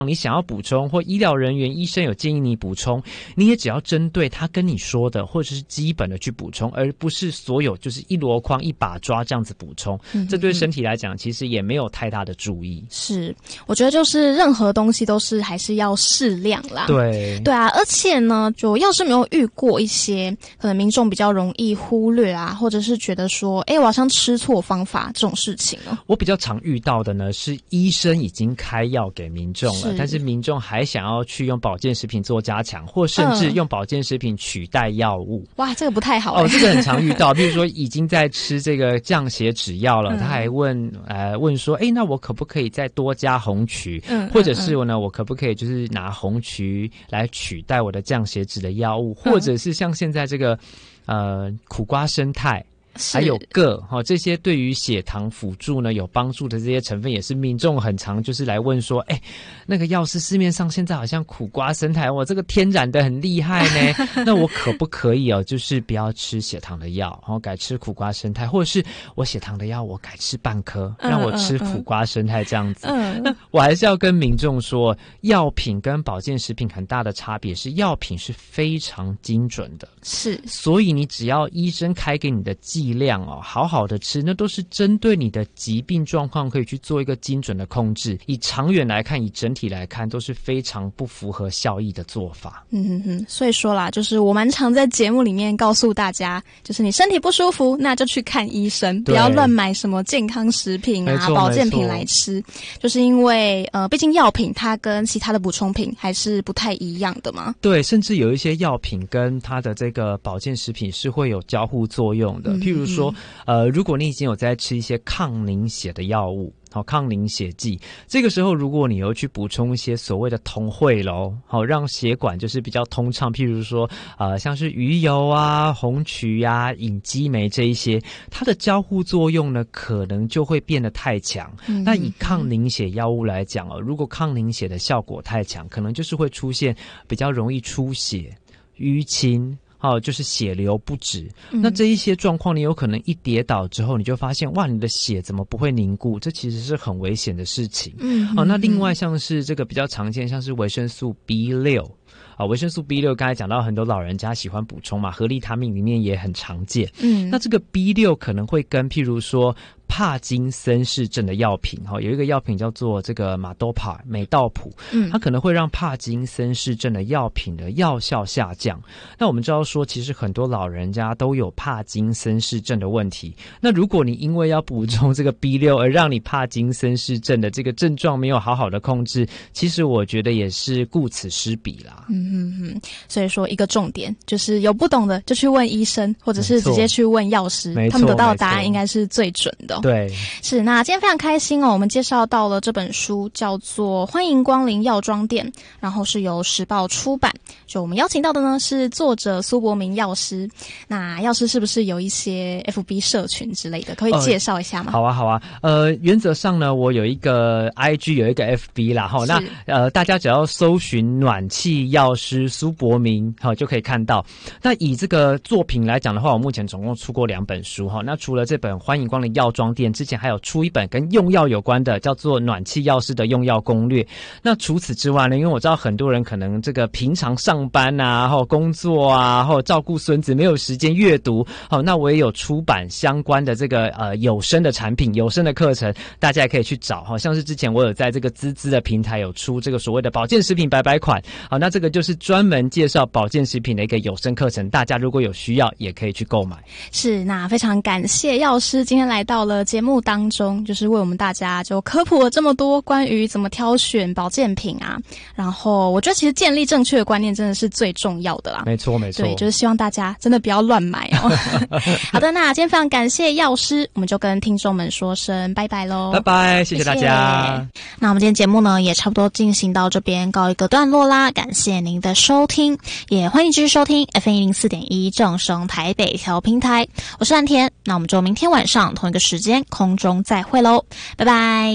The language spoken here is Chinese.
你想要补充，或医疗人员、医生有建议你补充，你也只要针对他跟你说的，或者是基本的去补充，而不是所有就是一箩筐一把抓这样子补充。这对身体来讲，其实也没有太大的注意。 是，我觉得就是任何东西都是还是要适量啦。 对啊，而且呢，就要是没有遇过一些可能民众比较容易忽略啊，或者是觉得说，我好像吃错方法这种事情呢？ 我比较常遇到的呢，是医生已经开药给民众了，但是民众还想要去用保健食品做加强，或甚至用保健食品取代药物。 哇，这个不太好这个很常遇到。比如说已经在吃这个降血脂药了，他还问说，那我可不可以再多加红曲？或者是我可不可以就是拿红曲来取代我的降血脂的药物？或者是像现在这个苦瓜生态。还有铬这些对于血糖辅助呢有帮助的这些成分，也是民众很常就是来问说，那个药是市面上现在好像苦瓜生态，这个天然的很厉害呢，那我可不可以就是不要吃血糖的药，改吃苦瓜生态，或者是我血糖的药我改吃半颗，让我吃苦瓜生态这样子。那我还是要跟民众说，药品跟保健食品很大的差别是，药品是非常精准的， 是， 所以你只要医生开给你的剂量好好的吃，那都是针对你的疾病状况可以去做一个精准的控制。以长远来看，以整体来看，都是非常不符合效益的做法。 所以说啦，就是我蛮常在节目里面告诉大家，就是你身体不舒服，那就去看医生，不要乱买什么健康食品啊、保健品来吃。就是因为毕竟药品它跟其他的补充品还是不太一样的嘛。对， 甚至有一些药品跟它的这个保健食品是会有交互作用的。譬如说如果你已经有在吃一些抗凝血的药物，抗凝血剂，这个时候如果你又去补充一些所谓的通惠咯，让血管就是比较通畅，譬如说像是鱼油啊、红曲啊、隐激酶这一些，它的交互作用呢可能就会变得太强。那以抗凝血药物来讲如果抗凝血的效果太强，可能就是会出现比较容易出血、淤青，就是血流不止。那这一些状况，你有可能一跌倒之后，你就发现哇，你的血怎么不会凝固？这其实是很危险的事情。那另外像是这个比较常见，像是维生素 B6。维生素 B6 刚才讲到很多老人家喜欢补充嘛，合利他命里面也很常见。那这个 B6 可能会跟譬如说帕金森氏症的药品，有一个药品叫做这个马多帕美道普，它可能会让帕金森氏症的药品的药效下降。那我们知道说，其实很多老人家都有帕金森氏症的问题。那如果你因为要补充这个 B6 而让你帕金森氏症的这个症状没有好好的控制，其实我觉得也是顾此失彼啦。 所以说一个重点就是有不懂的就去问医生，或者是直接去问药师，他们得到的答案应该是最准的。 对， 是。那今天非常开心我们介绍到了这本书叫做《欢迎光临药妆店》，然后是由时报出版。就我们邀请到的呢是作者苏博明药师。那药师是不是有一些 FB 社群之类的，可以介绍一下吗？ 好啊。原则上呢，我有一个 IG 有一个 FB 啦，那大家只要搜寻暖气药师苏博明就可以看到。那以这个作品来讲的话，我目前总共出过2本书那除了这本《欢迎光临药妆店》之前，还有出一本跟用药有关的，叫做《暖气药师的用药攻略》。那除此之外呢，因为我知道很多人可能这个平常上班啊、工作啊、照顾孙子没有时间阅读，那我也有出版相关的这个有声的产品、有声的课程，大家也可以去找像是之前我有在这个滋滋的平台有出这个所谓的保健食品百款，那这个就是专门介绍保健食品的一个有声课程，大家如果有需要也可以去购买。 是，那非常感谢药师今天来到了节目当中，就是为我们大家就科普了这么多关于怎么挑选保健品啊，然后我觉得其实建立正确的观念真的是最重要的啦。 没错， 对，就是希望大家真的不要乱买好的，那今天非常感谢药师，我们就跟听众们说声拜拜咯。 拜拜，谢谢大家。 那我们今天节目呢也差不多进行到这边告一个段落啦，感谢您的收听，也欢迎继续收听 FM104.1 正声台北调频台，我是蓝田，那我们就明天晚上同一个时间空中再会咯，拜拜。